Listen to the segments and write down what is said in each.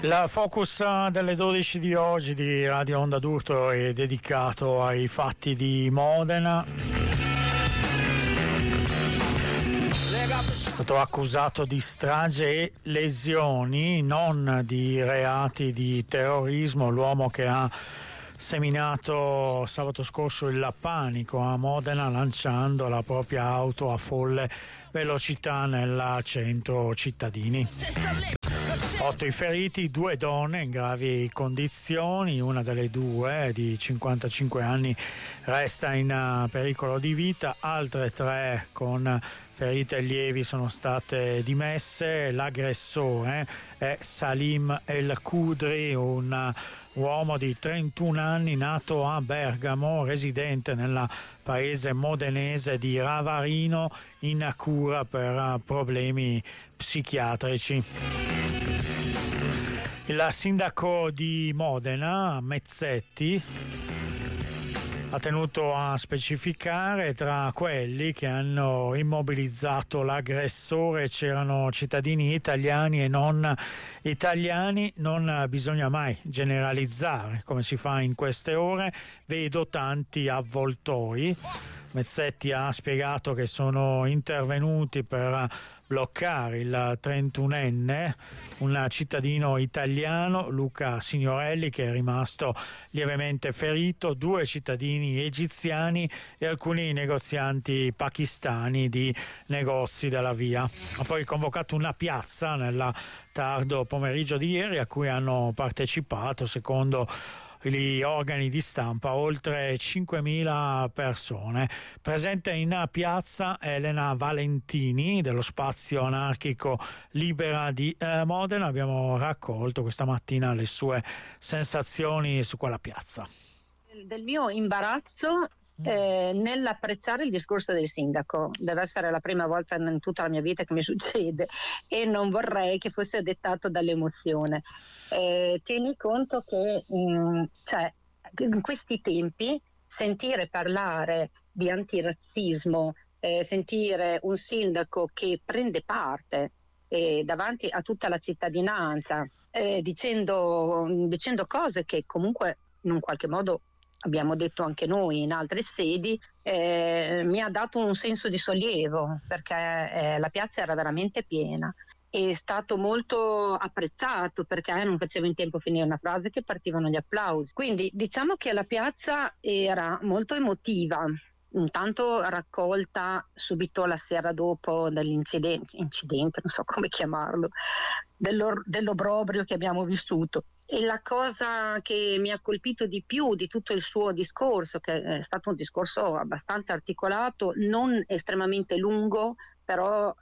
La focus delle 12 di oggi di Radio Onda d'Urto è dedicato ai fatti di Modena. È stato accusato di strage e lesioni, non di reati di terrorismo, l'uomo che ha seminato sabato scorso il panico a Modena lanciando la propria auto a folle velocità nel centro cittadini. 8 i feriti, 2 donne in gravi condizioni, una delle due di 55 anni resta in pericolo di vita, altre 3 con ferite lievi sono state dimesse. L'aggressore è Salim El Kudri, un uomo di 31 anni nato a Bergamo, residente nel paese modenese di Ravarino, in cura per problemi psichiatrici. Il sindaco di Modena, Mezzetti, ha tenuto a specificare tra quelli che hanno immobilizzato l'aggressore c'erano cittadini italiani e non italiani. Non bisogna mai generalizzare come si fa in queste ore, vedo tanti avvoltoi. Mezzetti ha spiegato che sono intervenuti per bloccare il 31enne, un cittadino italiano, Luca Signorelli, che è rimasto lievemente ferito, 2 cittadini egiziani e alcuni negozianti pakistani di negozi della via. Ha poi convocato una piazza nel tardo pomeriggio di ieri a cui hanno partecipato, secondo gli organi di stampa, oltre 5.000 persone. Presente in piazza Elena Valentini dello spazio anarchico Libera di Modena. Abbiamo raccolto questa mattina le sue sensazioni su quella piazza. Del mio imbarazzo nell'apprezzare il discorso del sindaco. Deve essere la prima volta in tutta la mia vita che mi succede e non vorrei che fosse dettato dall'emozione. Tieni conto che in questi tempi sentire parlare di antirazzismo, sentire un sindaco che prende parte davanti a tutta la cittadinanza dicendo cose che comunque in un qualche modo abbiamo detto anche noi in altre sedi, mi ha dato un senso di sollievo, perché la piazza era veramente piena. È stato molto apprezzato perché non facevo in tempo a finire una frase che partivano gli applausi. Quindi diciamo che la piazza era molto emotiva, intanto raccolta subito la sera dopo dall'incidente, non so come chiamarlo, dell'obbrobrio che abbiamo vissuto. E la cosa che mi ha colpito di più di tutto il suo discorso, che è stato un discorso abbastanza articolato, non estremamente lungo, però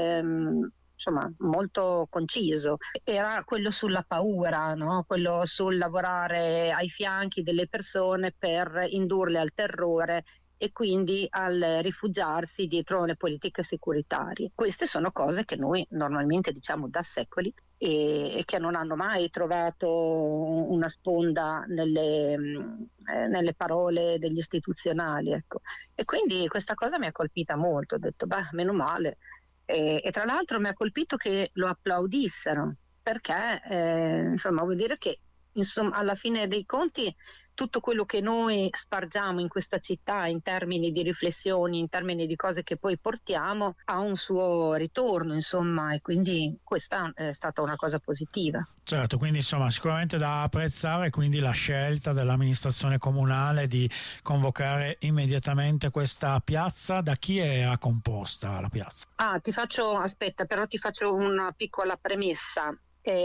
molto conciso, era quello sulla paura, no? Quello sul lavorare ai fianchi delle persone per indurle al terrore e quindi al rifugiarsi dietro le politiche securitarie. Queste sono cose che noi normalmente diciamo da secoli e che non hanno mai trovato una sponda nelle parole degli istituzionali, ecco. E quindi questa cosa mi ha colpita molto, ho detto meno male. E tra l'altro mi ha colpito che lo applaudissero, perché vuol dire che alla fine dei conti tutto quello che noi spargiamo in questa città in termini di riflessioni, in termini di cose che poi portiamo, ha un suo ritorno, e quindi questa è stata una cosa positiva. Certo, quindi sicuramente da apprezzare quindi la scelta dell'amministrazione comunale di convocare immediatamente questa piazza. Da chi era composta la piazza? Ti faccio una piccola premessa.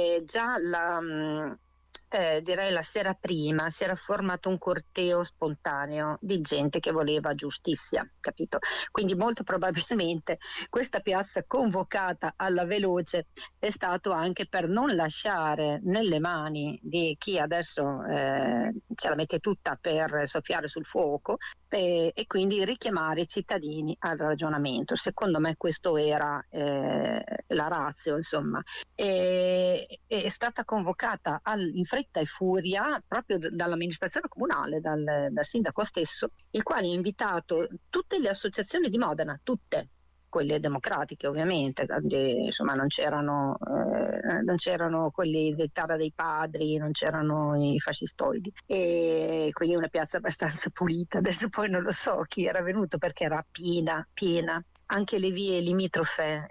Direi la sera prima si era formato un corteo spontaneo di gente che voleva giustizia, capito? Quindi molto probabilmente questa piazza convocata alla veloce è stato anche per non lasciare nelle mani di chi adesso ce la mette tutta per soffiare sul fuoco e quindi richiamare i cittadini al ragionamento. Secondo me questo era la ratio, è stata convocata in fretta e furia proprio dall'amministrazione comunale, dal sindaco stesso, il quale ha invitato tutte le associazioni di Modena, tutte, quelle democratiche ovviamente, insomma non c'erano quelli del Tara dei Padri, non c'erano i fascistoidi, e quindi una piazza abbastanza pulita. Adesso poi non lo so chi era venuto perché era piena, anche le vie limitrofe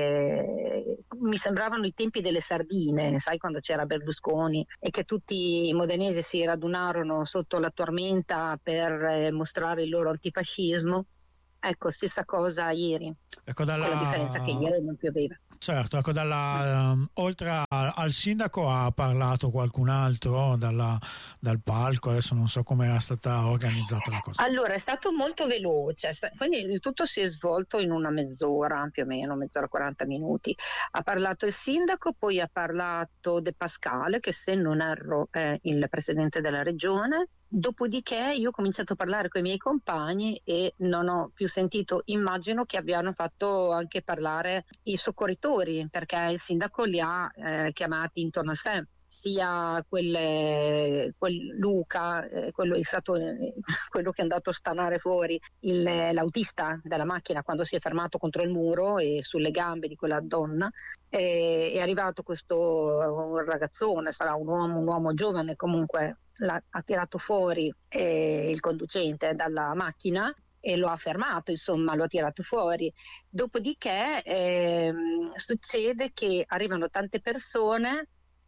mi sembravano i tempi delle sardine, sai, quando c'era Berlusconi e che tutti i modenesi si radunarono sotto la tormenta per mostrare il loro antifascismo. Ecco, stessa cosa ieri, con la differenza che ieri non pioveva. Certo, ecco, oltre al sindaco ha parlato qualcun altro dal palco, adesso non so come era stata organizzata la cosa. Allora, è stato molto veloce, quindi il tutto si è svolto in una mezz'ora, più o meno, mezz'ora 40 minuti. Ha parlato il sindaco, poi ha parlato De Pascale, che se non erro è il presidente della regione. Dopodiché io ho cominciato a parlare con i miei compagni e non ho più sentito, immagino che abbiano fatto anche parlare i soccorritori, perché il sindaco li ha chiamati intorno a sé, sia quel Luca, quello che è andato a stanare fuori l'autista della macchina quando si è fermato contro il muro e sulle gambe di quella donna. È arrivato questo ragazzone, sarà un uomo giovane, comunque ha tirato fuori il conducente dalla macchina e lo ha fermato, insomma lo ha tirato fuori. Dopodiché succede che arrivano tante persone,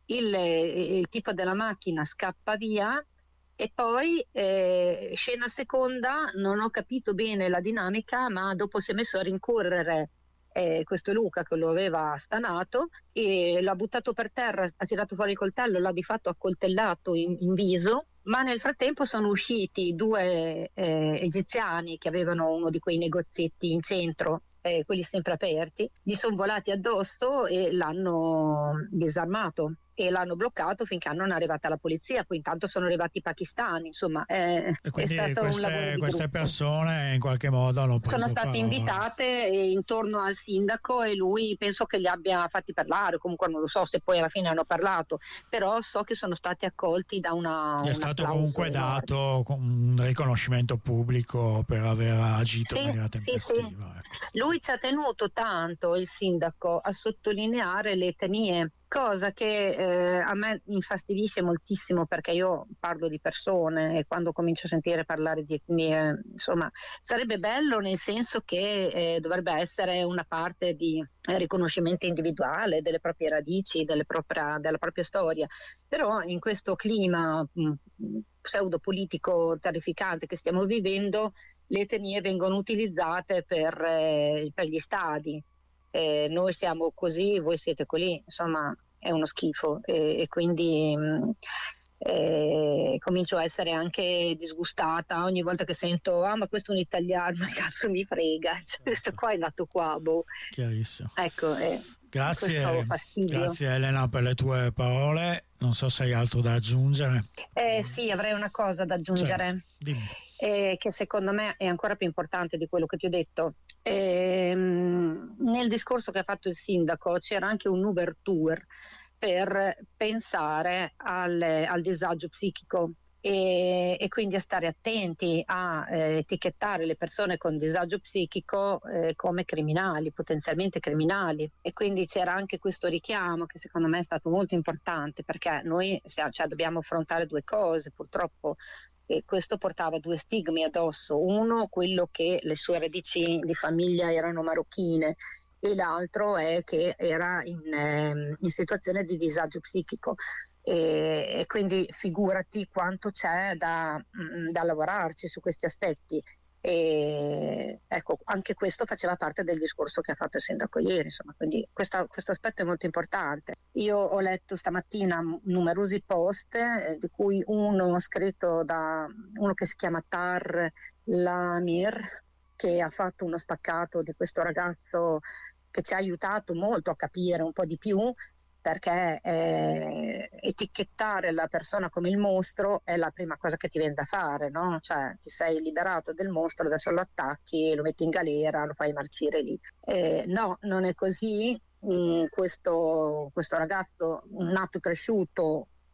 il tipo della macchina scappa via e poi scena seconda, non ho capito bene la dinamica, ma dopo si è messo a rincorrere questo Luca che lo aveva stanato e l'ha buttato per terra, ha tirato fuori il coltello, l'ha di fatto accoltellato in viso, ma nel frattempo sono usciti due egiziani che avevano uno di quei negozietti in centro, quelli sempre aperti, gli sono volati addosso e l'hanno disarmato e l'hanno bloccato finché non è arrivata la polizia. Poi intanto sono arrivati i pakistani, insomma è stato un lavoro di queste gruppo. persone in qualche modo hanno preso Sono state invitate intorno al sindaco e lui penso che li abbia fatti parlare, comunque non lo so se poi alla fine hanno parlato, però so che sono stati accolti da è stato comunque enorme. dato un riconoscimento pubblico per aver agito in maniera tempestiva. Sì. Lui ci ha tenuto tanto, il sindaco, a sottolineare le etnie, cosa che a me infastidisce moltissimo, perché io parlo di persone e quando comincio a sentire parlare di etnie, insomma, sarebbe bello nel senso che dovrebbe essere una parte di riconoscimento individuale delle proprie radici, della propria storia, però in questo clima pseudo politico terrificante che stiamo vivendo, le etnie vengono utilizzate per gli stadi. Noi siamo così, voi siete così, insomma è uno schifo e quindi comincio a essere anche disgustata ogni volta che sento ma questo è un italiano, ma cazzo mi frega, cioè, questo qua è nato qua, boh. Chiarissimo. Ecco, grazie Elena per le tue parole, non so se hai altro da aggiungere. Sì, avrei una cosa da aggiungere, che secondo me è ancora più importante di quello che ti ho detto. Nel discorso che ha fatto il sindaco c'era anche un'ouverture per pensare al disagio psichico e quindi a stare attenti a etichettare le persone con disagio psichico come criminali, potenzialmente criminali, e quindi c'era anche questo richiamo che secondo me è stato molto importante, perché noi dobbiamo affrontare due cose purtroppo. E questo portava due stigmi addosso, uno quello che le sue radici di famiglia erano marocchine e l'altro è che era in situazione di disagio psichico e quindi figurati quanto c'è da lavorarci su questi aspetti. E ecco, anche questo faceva parte del discorso che ha fatto il sindaco ieri, insomma, quindi questo aspetto è molto importante. Io ho letto stamattina numerosi post di cui uno scritto da uno che si chiama Tar Lamir, che ha fatto uno spaccato di questo ragazzo che ci ha aiutato molto a capire un po' di più, perché etichettare la persona come il mostro è la prima cosa che ti viene da fare, no? Cioè ti sei liberato del mostro, adesso lo attacchi, lo metti in galera, lo fai marcire lì. No, non è così. Questo ragazzo nato e cresciuto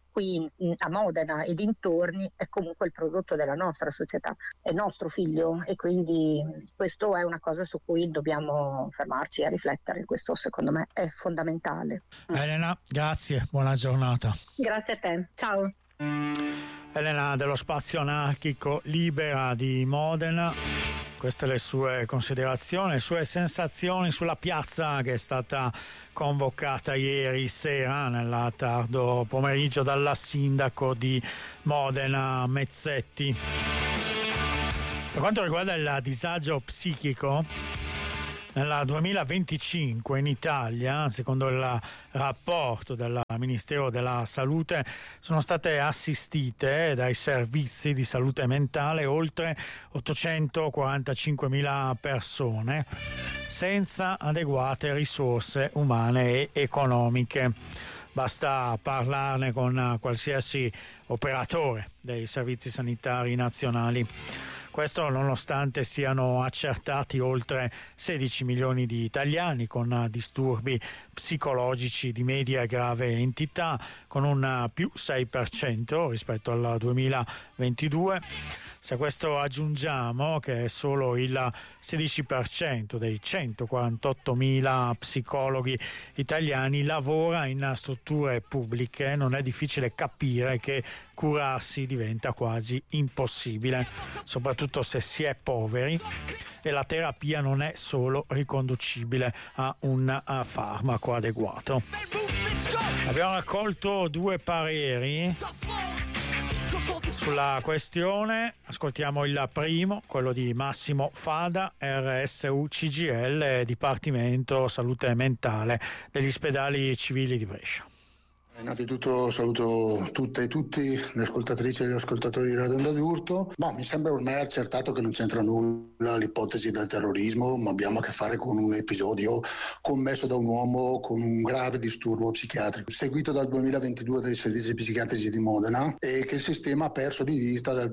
qui a Modena e dintorni è comunque il prodotto della nostra società, è nostro figlio, e quindi questo è una cosa su cui dobbiamo fermarci a riflettere. Questo secondo me è fondamentale. Elena, grazie, buona giornata. Grazie a te, ciao. Elena dello Spazio Anarchico Libera di Modena, queste le sue considerazioni, le sue sensazioni sulla piazza che è stata convocata ieri sera nel tardo pomeriggio dalla sindaco di Modena Mezzetti. Per quanto riguarda il disagio psichico, nel 2025 in Italia, secondo il rapporto del Ministero della Salute, sono state assistite dai servizi di salute mentale oltre 845.000 persone senza adeguate risorse umane e economiche. Basta parlarne con qualsiasi operatore dei servizi sanitari nazionali. Questo nonostante siano accertati oltre 16 milioni di italiani con disturbi psicologici di media e grave entità, con un più 6% rispetto al 2022. Se a questo aggiungiamo che solo il 16% dei 148.000 psicologhi italiani lavora in strutture pubbliche, non è difficile capire che curarsi diventa quasi impossibile, soprattutto se si è poveri e la terapia non è solo riconducibile a un farmaco adeguato. Abbiamo raccolto 2 pareri sulla questione, ascoltiamo il primo, quello di Massimo Fada, RSU CGL, Dipartimento Salute Mentale degli Ospedali Civili di Brescia. Innanzitutto saluto tutte e tutti le ascoltatrici e gli ascoltatori di Radio Onda d'Urto. Mi sembra ormai accertato che non c'entra nulla l'ipotesi del terrorismo, ma abbiamo a che fare con un episodio commesso da un uomo con un grave disturbo psichiatrico, seguito dal 2022 dai servizi psichiatrici di Modena e che il sistema ha perso di vista dal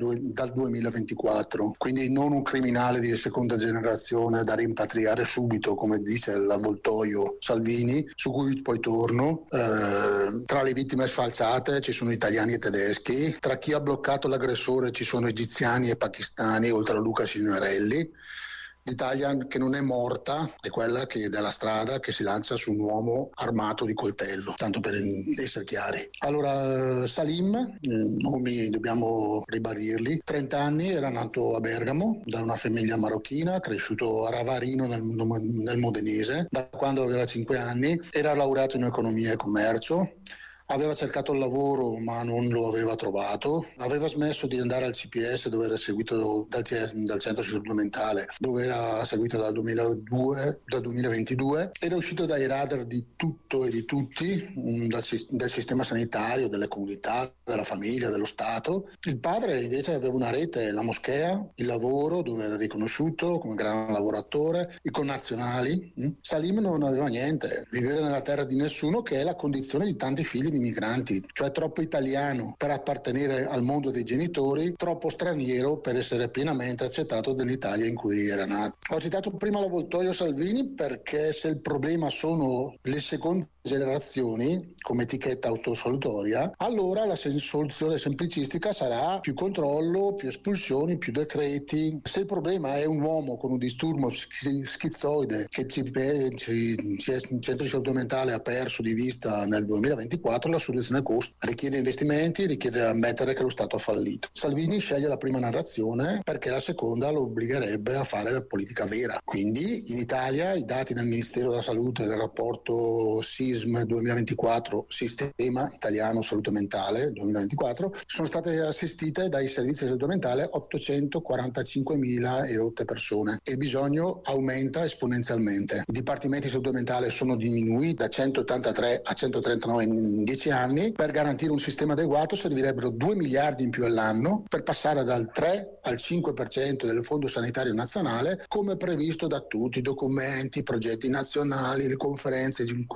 2024. Quindi non un criminale di seconda generazione da rimpatriare subito, come dice l'avvoltoio Salvini, su cui poi torno. Tra le vittime sfalciate ci sono italiani e tedeschi, tra chi ha bloccato l'aggressore ci sono egiziani e pakistani, oltre a Luca Signorelli. L'Italia che non è morta è quella che della strada che si lancia su un uomo armato di coltello, tanto per essere chiari. Allora, Salim, nomi dobbiamo ribadirli, 30 anni, era nato a Bergamo da una famiglia marocchina, cresciuto a Ravarino nel Modenese. Da quando aveva 5 anni era laureato in economia e commercio. Aveva cercato il lavoro ma non lo aveva trovato, aveva smesso di andare al CPS dove era seguito dal centro di salute mentale, dove era seguito dal 2022, era uscito dai radar di tutto e di tutti, dal sistema sanitario, delle comunità, della famiglia, dello Stato. Il padre invece aveva una rete, la moschea, il lavoro dove era riconosciuto come gran lavoratore, i connazionali. Salim non aveva niente, viveva nella terra di nessuno, che è la condizione di tanti figli di migranti, cioè troppo italiano per appartenere al mondo dei genitori, troppo straniero per essere pienamente accettato dell'Italia in cui era nato. Ho citato prima l'avvoltoio Salvini perché se il problema sono le seconde generazioni come etichetta autosolutoria, allora la soluzione semplicistica sarà più controllo, più espulsioni, più decreti. Se il problema è un uomo con un disturbo schizoide che il centro di salute mentale ha perso di vista nel 2024, la soluzione costa, richiede investimenti, richiede ammettere che lo Stato ha fallito. Salvini sceglie la prima narrazione perché la seconda lo obbligherebbe a fare la politica vera. Quindi in Italia i dati del Ministero della Salute del rapporto SISM 2024, Sistema Italiano Salute Mentale 2024, sono state assistite dai servizi di salute mentale 845.000 e rotte persone e il bisogno aumenta esponenzialmente. I dipartimenti di salute mentale sono diminuiti da 183 a 139 in 10 anni. Per garantire un sistema adeguato servirebbero 2 miliardi in più all'anno per passare dal 3 al 5% del Fondo Sanitario Nazionale, come previsto da tutti i documenti, progetti nazionali, le conferenze in cui si discute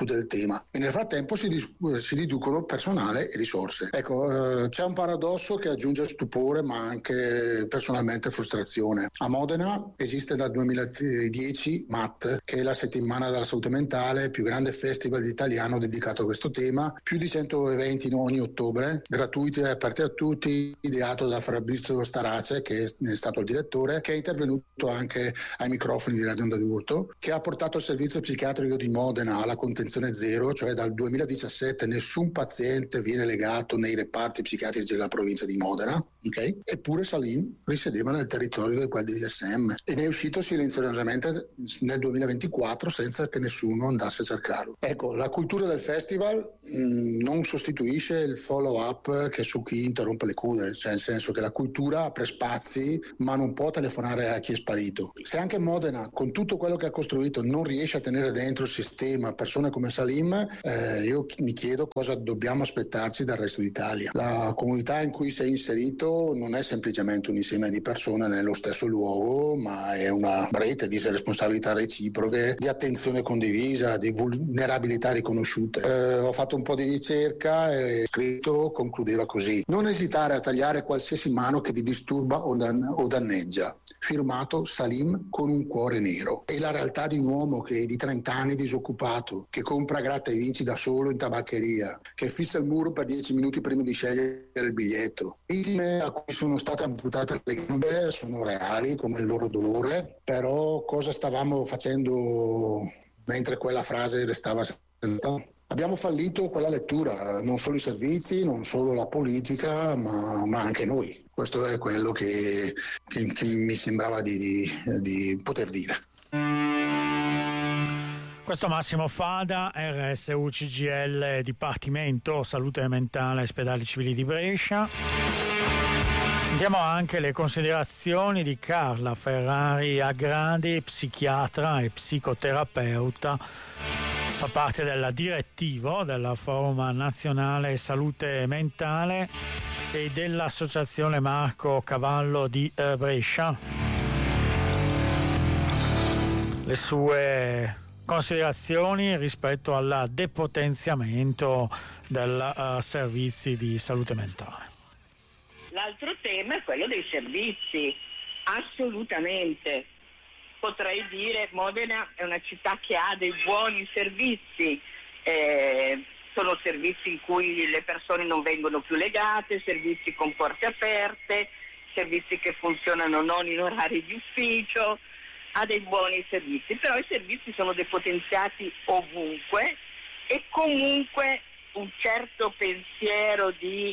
discute del tema e nel frattempo si riducono personale e risorse. Ecco, c'è un paradosso che aggiunge stupore ma anche personalmente frustrazione. A Modena esiste dal 2010 MAT, che è la settimana della salute mentale, più grande festival italiano dedicato a questo tema, più di 100 eventi in ogni ottobre, gratuiti e aperti a tutti, ideato da Fabrizio Starace, che è stato il direttore, che è intervenuto anche ai microfoni di Radio Onda d'Urto, che ha portato il servizio psichiatrico di Modena alla contenzione zero, cioè dal 2017 nessun paziente viene legato nei reparti psichiatrici della provincia di Modena, ok? Eppure Salim risiedeva nel territorio del quel DSM e ne è uscito silenziosamente nel 2024 senza che nessuno andasse a cercarlo. Ecco, la cultura del festival non sostituisce il follow up che su chi interrompe le cure, cioè nel senso che la cultura apre spazi ma non può telefonare a chi è sparito. Se anche Modena con tutto quello che ha costruito non riesce a tenere dentro il sistema persone come Salim, io mi chiedo cosa dobbiamo aspettarci dal resto d'Italia. La comunità in cui sei inserito non è semplicemente un insieme di persone nello stesso luogo, ma è una rete di responsabilità reciproche, di attenzione condivisa, di vulnerabilità riconosciute. Ho fatto un po' di ricerca e scritto concludeva così: non esitare a tagliare qualsiasi mano che ti disturba o danneggia. Firmato Salim con un cuore nero. È la realtà di un uomo che è di 30 anni disoccupato, che compra gratta e vinci da solo in tabaccheria, che fissa il muro per 10 minuti prima di scegliere il biglietto. Vittime a cui sono state amputate le gambe sono reali come il loro dolore, però cosa stavamo facendo mentre quella frase restava sentita? Abbiamo fallito quella lettura, non solo i servizi, non solo la politica, ma anche noi. Questo è quello che mi sembrava di poter dire. Questo Massimo Fada, RSU CGIL Dipartimento Salute Mentale Ospedali Civili di Brescia. Sentiamo anche le considerazioni di Carla Ferrari Agradi, psichiatra e psicoterapeuta. Fa parte del direttivo della Forum Nazionale Salute Mentale e dell'Associazione Marco Cavallo di Brescia. Le sue considerazioni rispetto al depotenziamento dei servizi di salute mentale. L'altro tema è quello dei servizi, assolutamente. Potrei dire Modena è una città che ha dei buoni servizi, sono servizi in cui le persone non vengono più legate, servizi con porte aperte, servizi che funzionano non in orari di ufficio, ha dei buoni servizi, però i servizi sono depotenziati ovunque e comunque un certo pensiero di,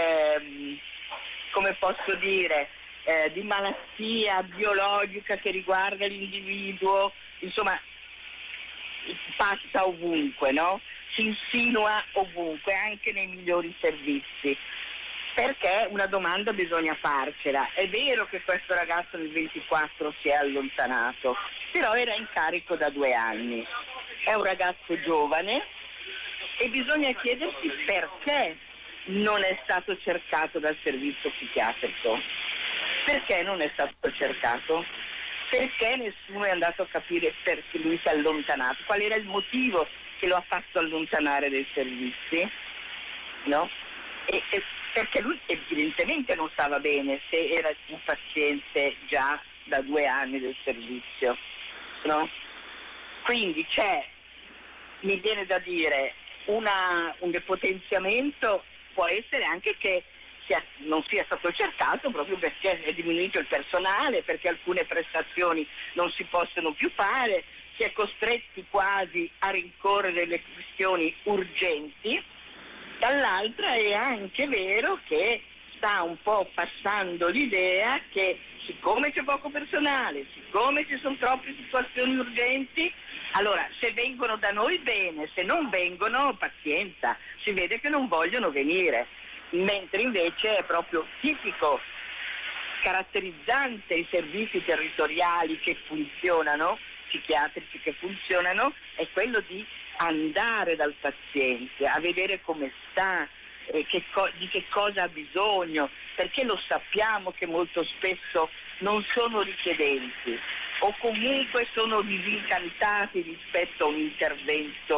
come posso dire, di malattia biologica che riguarda l'individuo, insomma passa ovunque, no? Si insinua ovunque, anche nei migliori servizi. Perché una domanda bisogna farcela. È vero che questo ragazzo nel 24 si è allontanato, però era in carico da 2 anni. È un ragazzo giovane e bisogna chiedersi perché non è stato cercato dal servizio psichiatrico. Perché non è stato cercato? Perché nessuno è andato a capire perché lui si è allontanato? Qual era il motivo che lo ha fatto allontanare dai servizi? No? E perché lui evidentemente non stava bene se era un paziente già da 2 anni del servizio, no? Quindi mi viene da dire, un depotenziamento può essere anche che non sia stato cercato proprio perché è diminuito il personale, perché alcune prestazioni non si possono più fare, si è costretti quasi a rincorrere delle questioni urgenti. Dall'altra è anche vero che sta un po' passando l'idea che siccome c'è poco personale, siccome ci sono troppe situazioni urgenti, allora se vengono da noi bene, se non vengono pazienza, si vede che non vogliono venire, mentre invece è proprio tipico, caratterizzante i servizi territoriali che funzionano, psichiatrici che funzionano, è quello di andare dal paziente a vedere come sta, di che cosa ha bisogno, perché lo sappiamo che molto spesso non sono richiedenti o comunque sono disincantati rispetto a un intervento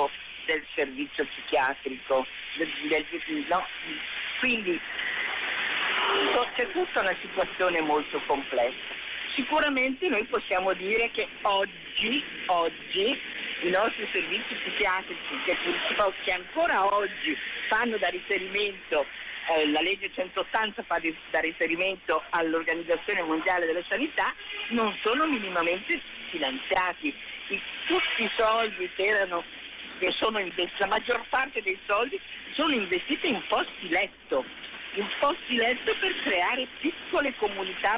del servizio psichiatrico, no? Quindi c'è tutta una situazione molto complessa. Sicuramente noi possiamo dire che oggi i nostri servizi psichiatrici che ancora oggi fanno da riferimento, la legge 180 fa da riferimento all'Organizzazione Mondiale della Sanità, non sono minimamente finanziati. Tutti i soldi la maggior parte dei soldi sono investiti in posti letto per creare piccole comunità,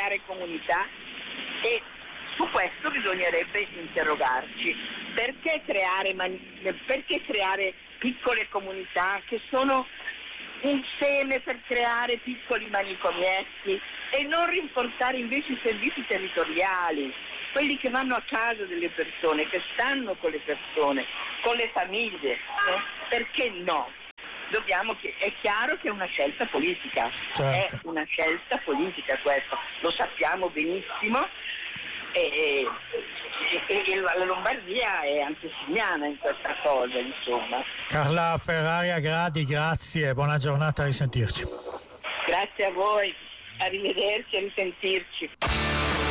e su questo bisognerebbe interrogarci. Perché creare piccole comunità che sono un seme per creare piccoli manicomietti e non rinforzare invece i servizi territoriali, quelli che vanno a casa delle persone, che stanno con le persone, con le famiglie, perché no? È chiaro che è una scelta politica, certo. È una scelta politica questa, lo sappiamo benissimo, e la Lombardia è antesignana in questa cosa, insomma. Carla Ferraria Gradi, grazie, buona giornata, a risentirci. Grazie a voi, arrivederci, a risentirci.